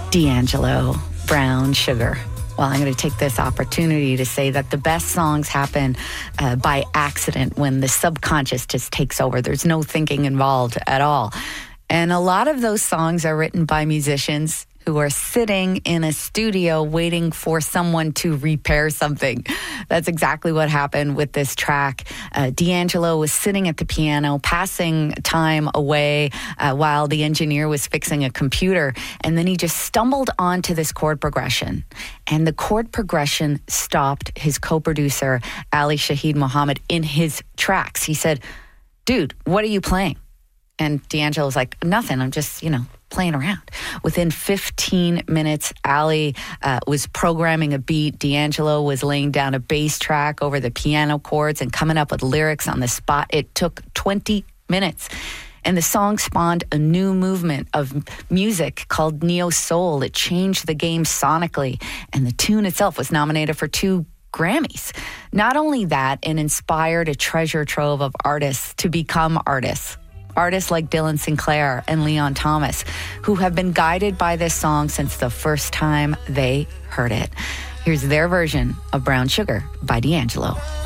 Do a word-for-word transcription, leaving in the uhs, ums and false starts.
D'Angelo, Brown Sugar. Well, I'm going to take this opportunity to say that the best songs happen uh, by accident when the subconscious just takes over. There's no thinking involved at all. And a lot of those songs are written by musicians who are sitting in a studio waiting for someone to repair something. That's exactly what happened with this track. Uh, D'Angelo was sitting at the piano, passing time away uh, while the engineer was fixing a computer. And then he just stumbled onto this chord progression. And the chord progression stopped his co-producer, Ali Shaheed Muhammad, in his tracks. He said, "Dude, what are you playing?" And D'Angelo was like, "Nothing. I'm just, you know, playing around." Within fifteen minutes, Ali uh, was programming a beat. D'Angelo was laying down a bass track over the piano chords and coming up with lyrics on the spot. It took twenty minutes. And the song spawned a new movement of music called Neo Soul. It changed the game sonically. And the tune itself was nominated for two Grammys. Not only that, it inspired a treasure trove of artists to become artists. Artists like Dylan Sinclair and Leon Thomas, who have been guided by this song since the first time they heard it. Here's their version of Brown Sugar by D'Angelo.